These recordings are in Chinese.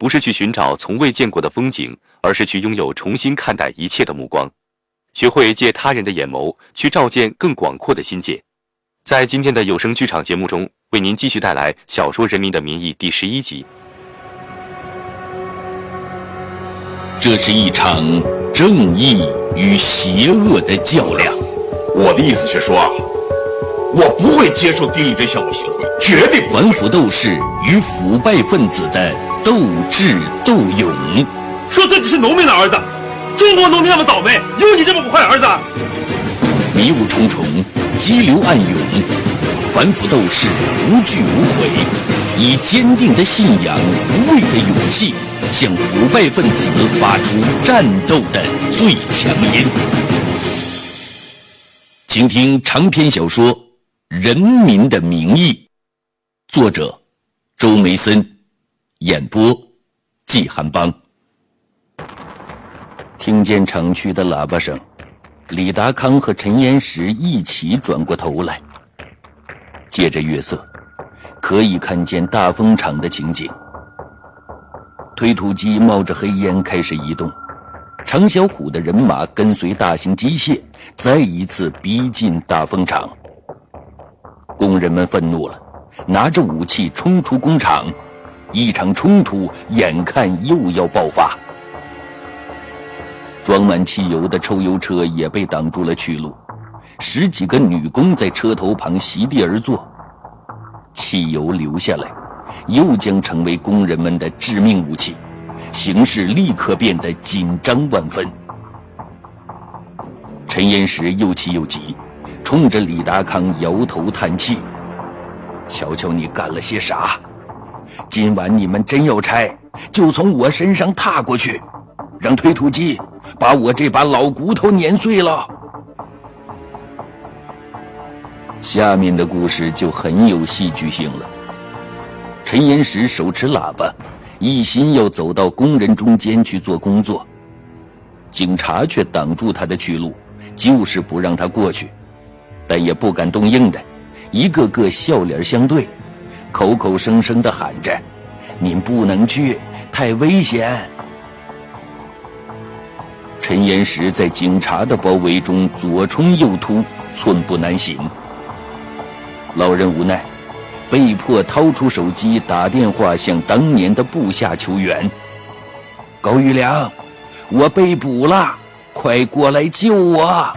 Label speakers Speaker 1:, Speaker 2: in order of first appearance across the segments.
Speaker 1: 不是去寻找从未见过的风景，而是去拥有重新看待一切的目光，学会借他人的眼眸去照见更广阔的心界。在今天的有声剧场节目中，为您继续带来小说《人民的名义》第11集。
Speaker 2: 这是一场正义与邪恶的较量。
Speaker 3: 我的意思是说，我不会接受丁义珍向我行贿，绝对不会。
Speaker 2: 反腐斗士与腐败分子的斗智斗勇。
Speaker 4: 说自己是农民的儿子，中国农民那么倒霉，有你这么个坏儿子？
Speaker 2: 迷雾重重，激流暗涌，反腐斗士无惧无悔，以坚定的信仰、无畏的勇气，向腐败分子发出战斗的最强音。请听长篇小说《人民的名义》，作者周梅森，演播季寒邦。听见厂区的喇叭声，李达康和陈岩石一起转过头来，借着月色可以看见大风场的情景。推土机冒着黑烟开始移动，常小虎的人马跟随大型机械再一次逼近大风场。工人们愤怒了，拿着武器冲出工厂，一场冲突眼看又要爆发。装满汽油的抽油车也被挡住了去路，10几个女工在车头旁席地而坐。汽油流下来，又将成为工人们的致命武器，形势立刻变得紧张万分。陈岩石又气又急，冲着李达康摇头叹气：“瞧瞧你干了些啥！今晚你们真要拆，就从我身上踏过去，让推土机把我这把老骨头碾碎了。”下面的故事就很有戏剧性了。陈岩石手持喇叭，一心要走到工人中间去做工作，警察却挡住他的去路，就是不让他过去，但也不敢动硬的，一个个笑脸相对，口口声声地喊着：“您不能去，太危险。”陈岩石在警察的包围中左冲右突，寸步难行。老人无奈，被迫掏出手机打电话向当年的部下求援：“高玉良，我被捕了，快过来救我！”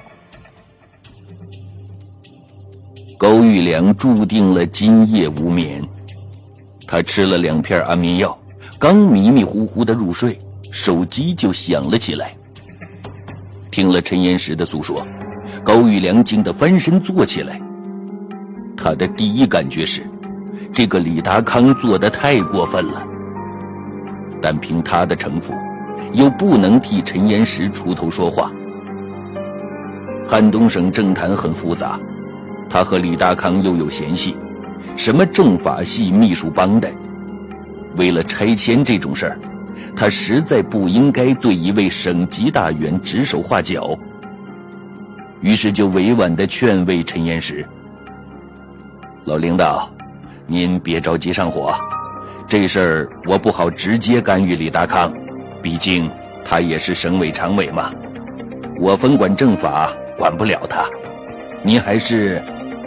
Speaker 2: 高玉良注定了今夜无眠。他吃了2片安眠药，刚迷迷糊糊的入睡，手机就响了起来。听了陈岩石的诉说，高玉良惊得翻身坐起来。他的第一感觉是，这个李达康做得太过分了，但凭他的城府，又不能替陈岩石出头说话。汉东省政坛很复杂，他和李达康又有嫌隙，什么政法系秘书帮的。为了拆迁这种事儿，他实在不应该对一位省级大员指手画脚，于是就委婉地劝慰陈岩石：“老领导，您别着急上火，这事儿我不好直接干预李达康，毕竟他也是省委常委嘛，我分管政法，管不了他。您还是……”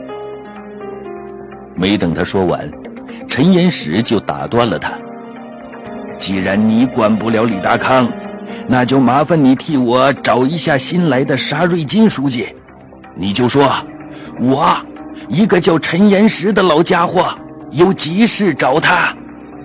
Speaker 2: 没等他说完，陈岩石就打断了他：“既然你管不了李达康，那就麻烦你替我找一下新来的沙瑞金书记，你就说我一个叫陈岩石的老家伙有急事找他。”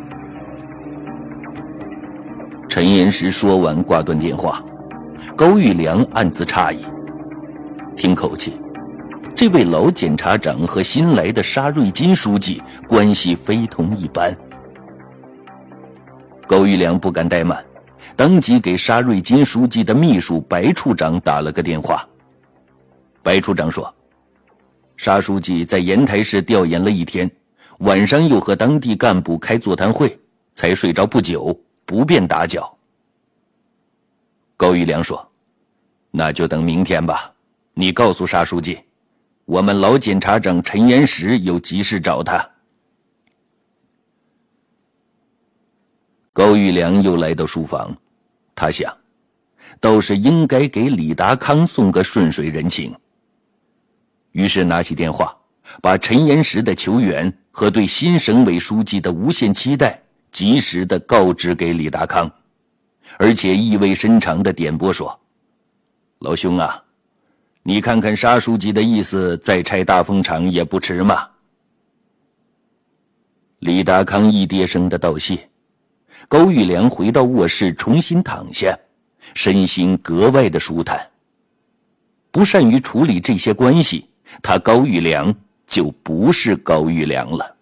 Speaker 2: 陈岩石说完挂断电话，高玉良暗自诧异，听口气，这位老检察长和新来的沙瑞金书记关系非同一般。高玉良不敢怠慢，当即给沙瑞金书记的秘书白处长打了个电话。白处长说，沙书记在烟台市调研了一天，晚上又和当地干部开座谈会，才睡着不久，不便打搅。高玉良说，那就等明天吧，你告诉沙书记，我们老检察长陈岩石有急事找他。 高玉良又来到书房，他想，倒是应该给李达康送个顺水人情。于是拿起电话，把陈岩石的求援和对新省委书记的无限期待及时地告知给李达康，而且意味深长地点拨说：“老兄啊，你看看沙书记的意思，再拆大风厂也不迟嘛。”李达康一跌声的道谢。高玉良回到卧室重新躺下，身心格外的舒坦。不善于处理这些关系，他高玉良就不是高玉良了。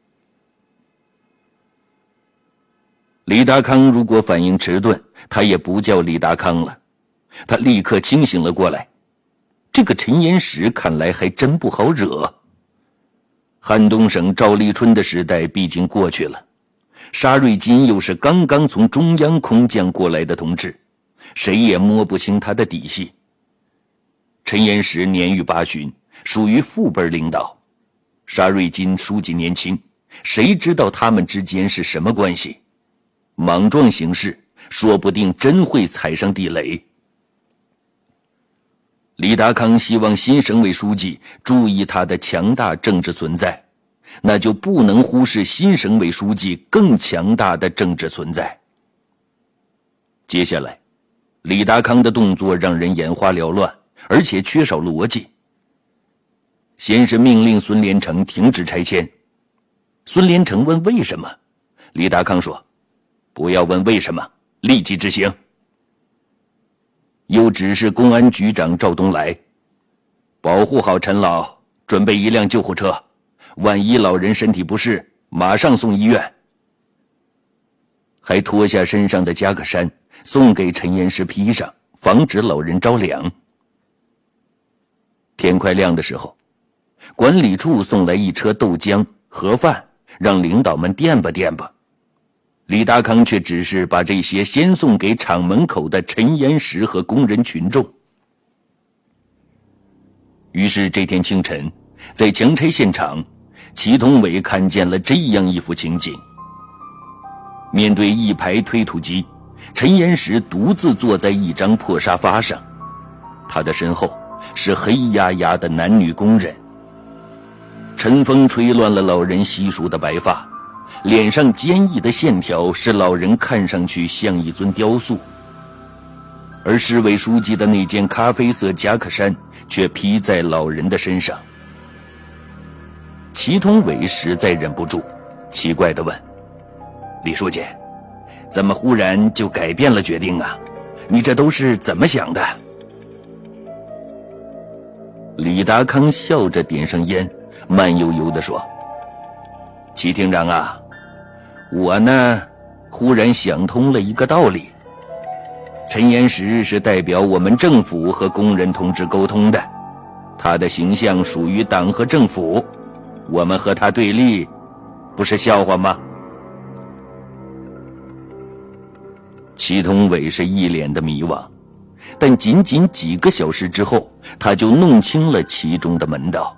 Speaker 2: 李达康如果反应迟钝，他也不叫李达康了。他立刻清醒了过来，这个陈岩石看来还真不好惹。汉东省赵立春的时代毕竟过去了，沙瑞金又是刚刚从中央空降过来的同志，谁也摸不清他的底细。陈岩石年逾80，属于父辈领导，沙瑞金书记年轻，谁知道他们之间是什么关系？莽撞行事，说不定真会踩上地雷。李达康希望新省委书记注意他的强大政治存在，那就不能忽视新省委书记更强大的政治存在。接下来，李达康的动作让人眼花缭乱，而且缺少逻辑。先是命令孙连成停止拆迁，孙连成问为什么，李达康说：“不要问为什么，立即执行。”又指示公安局长赵东来，保护好陈老，准备一辆救护车，万一老人身体不适，马上送医院。还脱下身上的夹克衫送给陈岩石披上，防止老人着凉。天快亮的时候，管理处送来一车豆浆、盒饭，让领导们垫吧垫吧。李达康却只是把这些先送给厂门口的陈岩石和工人群众。于是这天清晨，在强拆现场，祁同伟看见了这样一幅情景。面对一排推土机，陈岩石独自坐在一张破沙发上，他的身后是黑压压的男女工人。晨风吹乱了老人稀疏的白发，脸上坚毅的线条使老人看上去像一尊雕塑，而市委书记的那件咖啡色夹克衫却披在老人的身上。祁同伟实在忍不住，奇怪地问：“李书记，怎么忽然就改变了决定啊？你这都是怎么想的？”李达康笑着点上烟，慢悠悠地说：“祁厅长啊，我呢，忽然想通了一个道理。陈岩石是代表我们政府和工人同志沟通的，他的形象属于党和政府，我们和他对立，不是笑话吗？”祁同伟是一脸的迷惘，但仅仅几个小时之后，他就弄清了其中的门道。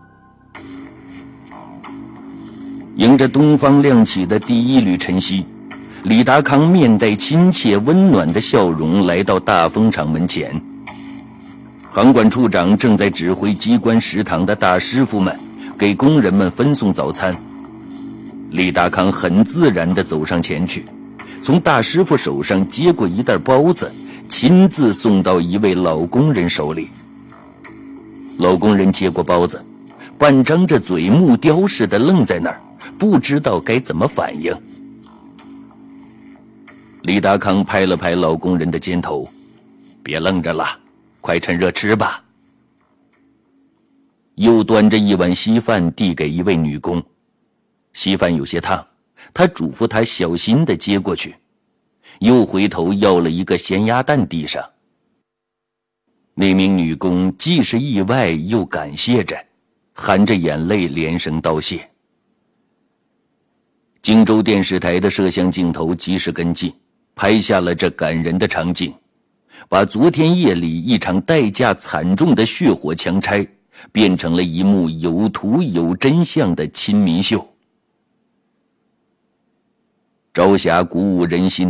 Speaker 2: 迎着东方亮起的第一缕晨曦，李达康面带亲切温暖的笑容来到大风厂门前。航管处长正在指挥机关食堂的大师傅们给工人们分送早餐。李达康很自然地走上前去，从大师傅手上接过一袋包子，亲自送到一位老工人手里。老工人接过包子，半张着嘴木雕似的愣在那儿，不知道该怎么反应。李达康拍了拍老工人的肩头：“别愣着了，快趁热吃吧。”又端着一碗稀饭递给一位女工，稀饭有些烫，他嘱咐她小心地接过去，又回头要了一个咸鸭蛋递上。那名女工既是意外又感谢着，含着眼泪连声道谢。荆州电视台的摄像镜头及时跟进，拍下了这感人的场景，把昨天夜里一场代价惨重的血火强拆变成了一幕有图有真相的亲民秀。朝霞鼓舞人心